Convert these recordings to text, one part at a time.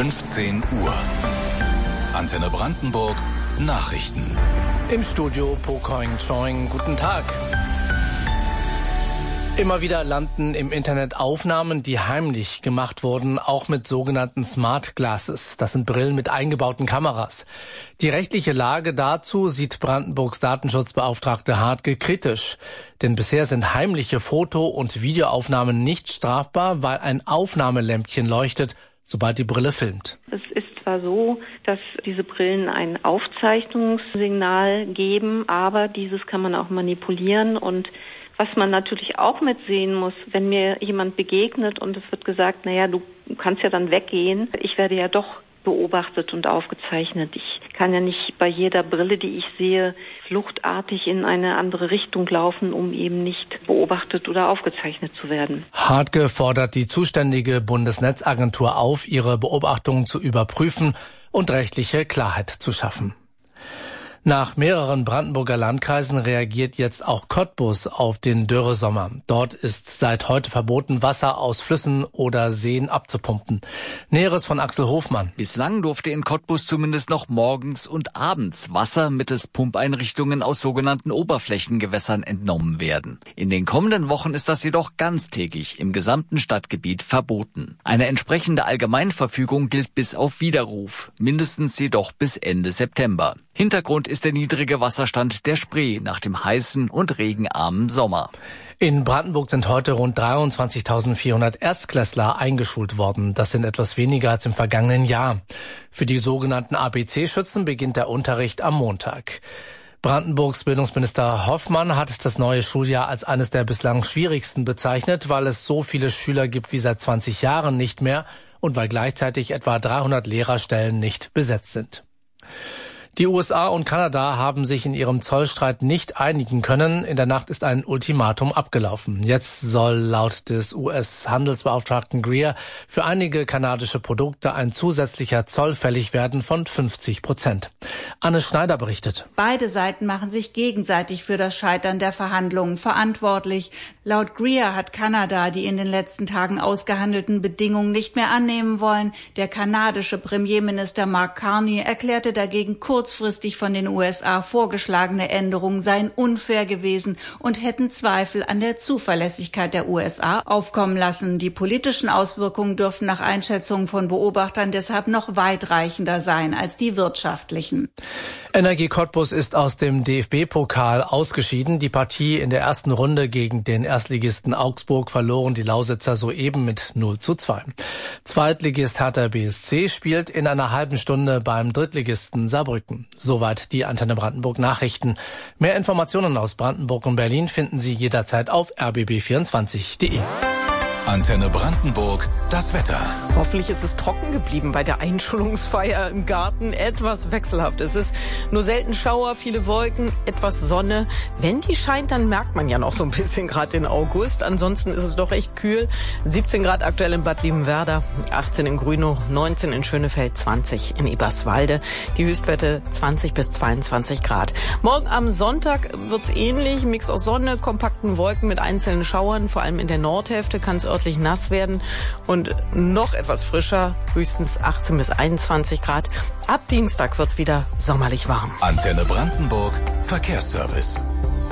15 Uhr. Antenne Brandenburg, Nachrichten. Im Studio Po Koing Choing, guten Tag. Immer wieder landen im Internet Aufnahmen, die heimlich gemacht wurden, auch mit sogenannten Smart Glasses. Das sind Brillen mit eingebauten Kameras. Die rechtliche Lage dazu sieht Brandenburgs Datenschutzbeauftragte Hartke kritisch. Denn bisher sind heimliche Foto- und Videoaufnahmen nicht strafbar, weil ein Aufnahmelämpchen leuchtet, sobald die Brille filmt. Es ist zwar so, dass diese Brillen ein Aufzeichnungssignal geben, aber dieses kann man auch manipulieren. Und was man natürlich auch mitsehen muss, wenn mir jemand begegnet und es wird gesagt, naja, du kannst ja dann weggehen, ich werde ja doch beobachtet und aufgezeichnet. Ich kann ja nicht bei jeder Brille, die ich sehe, fluchtartig in eine andere Richtung laufen, um eben nicht beobachtet oder aufgezeichnet zu werden. Hartke fordert die zuständige Bundesnetzagentur auf, ihre Beobachtungen zu überprüfen und rechtliche Klarheit zu schaffen. Nach mehreren Brandenburger Landkreisen reagiert jetzt auch Cottbus auf den Dürresommer. Dort ist seit heute verboten, Wasser aus Flüssen oder Seen abzupumpen. Näheres von Axel Hofmann. Bislang durfte in Cottbus zumindest noch morgens und abends Wasser mittels Pumpeinrichtungen aus sogenannten Oberflächengewässern entnommen werden. In den kommenden Wochen ist das jedoch ganztägig im gesamten Stadtgebiet verboten. Eine entsprechende Allgemeinverfügung gilt bis auf Widerruf, mindestens jedoch bis Ende September. Hintergrund ist der niedrige Wasserstand der Spree nach dem heißen und regenarmen Sommer. In Brandenburg sind heute rund 23.400 Erstklässler eingeschult worden. Das sind etwas weniger als im vergangenen Jahr. Für die sogenannten ABC-Schützen beginnt der Unterricht am Montag. Brandenburgs Bildungsminister Hoffmann hat das neue Schuljahr als eines der bislang schwierigsten bezeichnet, weil es so viele Schüler gibt wie seit 20 Jahren nicht mehr und weil gleichzeitig etwa 300 Lehrerstellen nicht besetzt sind. Die USA und Kanada haben sich in ihrem Zollstreit nicht einigen können. In der Nacht ist ein Ultimatum abgelaufen. Jetzt soll laut des US-Handelsbeauftragten Greer für einige kanadische Produkte ein zusätzlicher Zoll fällig werden von 50%. Anne Schneider berichtet. Beide Seiten machen sich gegenseitig für das Scheitern der Verhandlungen verantwortlich. Laut Greer hat Kanada die in den letzten Tagen ausgehandelten Bedingungen nicht mehr annehmen wollen. Der kanadische Premierminister Mark Carney erklärte dagegen kurzfristig von den USA vorgeschlagene Änderungen seien unfair gewesen und hätten Zweifel an der Zuverlässigkeit der USA aufkommen lassen. Die politischen Auswirkungen dürften nach Einschätzungen von Beobachtern deshalb noch weitreichender sein als die wirtschaftlichen. Energie Cottbus ist aus dem DFB-Pokal ausgeschieden. Die Partie in der ersten Runde gegen den Erstligisten Augsburg verloren die Lausitzer soeben mit 0:2. Zweitligist Hertha BSC spielt in einer halben Stunde beim Drittligisten Saarbrücken. Soweit die Antenne Brandenburg Nachrichten. Mehr Informationen aus Brandenburg und Berlin finden Sie jederzeit auf rbb24.de. Antenne Brandenburg, das Wetter. Hoffentlich ist es trocken geblieben bei der Einschulungsfeier im Garten. Etwas wechselhaft. Es ist nur selten Schauer, viele Wolken, etwas Sonne. Wenn die scheint, dann merkt man ja noch so ein bisschen gerade den August. Ansonsten ist es doch echt kühl. 17 Grad aktuell in Bad Liebenwerda, 18 in Grünow, 19 in Schönefeld, 20 in Eberswalde. Die Höchstwerte 20 bis 22 Grad. Morgen am Sonntag wird's ähnlich. Mix aus Sonne, kompakten Wolken mit einzelnen Schauern. Vor allem in der Nordhälfte kann es örtlich nass werden und noch etwas frischer, höchstens 18 bis 21 Grad. Ab Dienstag wird's wieder sommerlich warm. Antenne Brandenburg, Verkehrsservice.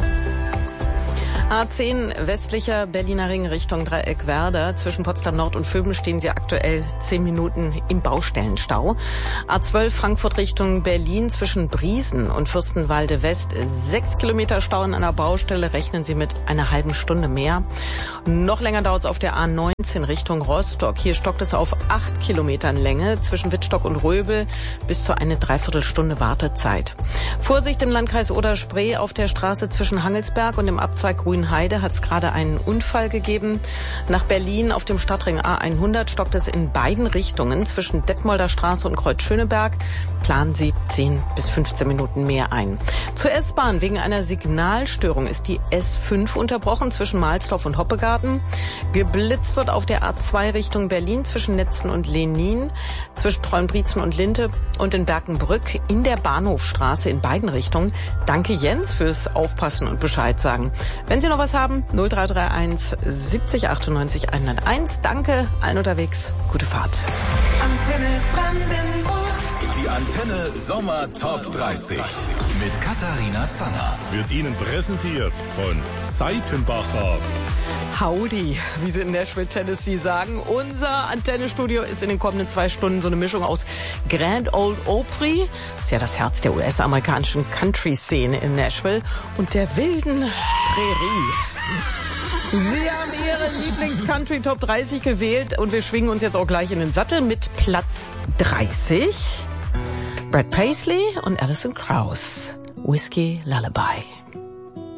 A10 westlicher Berliner Ring Richtung Dreieckwerder. Zwischen Potsdam Nord und Vöbel stehen Sie aktuell 10 Minuten im Baustellenstau. A12 Frankfurt Richtung Berlin zwischen Briesen und Fürstenwalde West 6 Kilometer Stau an einer Baustelle. Rechnen Sie mit einer halben Stunde mehr. Noch länger dauert es auf der A19 Richtung Rostock. Hier stockt es auf 8 Kilometern Länge zwischen Wittstock und Röbel bis zu eine Dreiviertelstunde Wartezeit. Vorsicht im Landkreis Oder-Spree auf der Straße zwischen Hangelsberg und dem Abzweig Grünheide hat es gerade einen Unfall gegeben. Nach Berlin auf dem Stadtring A100 stockt es in beiden Richtungen zwischen Detmolder Straße und Kreuz Schöneberg. Planen Sie 10 bis 15 Minuten mehr ein. Zur S-Bahn wegen einer Signalstörung ist die S5 unterbrochen zwischen Mahlsdorf und Hoppegarten. Geblitzt wird auf der A2 Richtung Berlin zwischen Netzen und Lenin, zwischen Treuenbrietzen und Linte und in Berkenbrück in der Bahnhofstraße in beiden Richtungen. Danke Jens fürs Aufpassen und Bescheid sagen. Wenn Sie noch was haben, 0331 70 98 101. Danke, allen unterwegs. Gute Fahrt. Antenne Brandenburg. Die Antenne Sommer Top 30 mit Katharina Zanner. Wird Ihnen präsentiert von Seitenbacher. Howdy, wie sie in Nashville, Tennessee sagen. Unser Antennestudio ist in den kommenden 2 Stunden so eine Mischung aus Grand Ole Opry, das ist ja das Herz der US-amerikanischen Country-Szene in Nashville, und der wilden Prärie. Sie haben Ihren Lieblings-Country Top 30 gewählt und wir schwingen uns jetzt auch gleich in den Sattel mit Platz 30. Brad Paisley und Alison Krauss. Whiskey Lullaby.